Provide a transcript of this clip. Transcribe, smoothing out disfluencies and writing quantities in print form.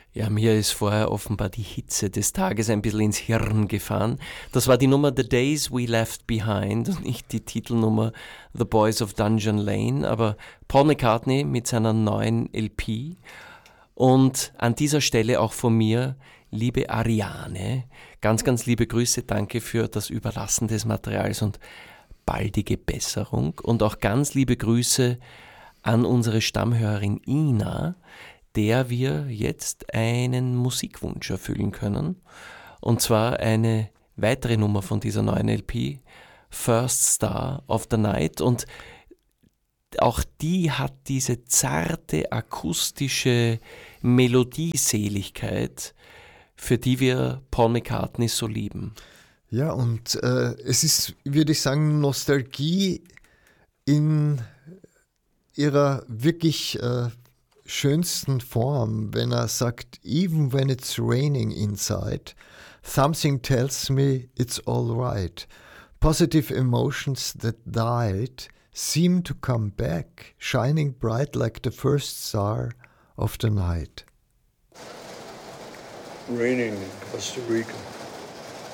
Ja, mir ist vorher offenbar die Hitze des Tages ein bisschen ins Hirn gefahren. Das war die Nummer The Days We Left Behind und nicht die Titelnummer The Boys of Dungeon Lane, aber Paul McCartney mit seiner neuen LP. Und an dieser Stelle auch von mir, liebe Ariane, ganz, ganz liebe Grüße, danke für das Überlassen des Materials und baldige Besserung. Und auch ganz liebe Grüße an unsere Stammhörerin Ina, der wir jetzt einen Musikwunsch erfüllen können. Und zwar eine weitere Nummer von dieser neuen LP, First Star of the Night. Und auch die hat diese zarte, akustische Melodieseligkeit, für die wir Paul McCartney so lieben. Ja, und es ist, würde ich sagen, Nostalgie in ihrer wirklich schönsten Form, wenn er sagt, even when it's raining inside, something tells me it's all right. Positive emotions that died seem to come back, shining bright like the first star of the night. Raining in Costa Rica.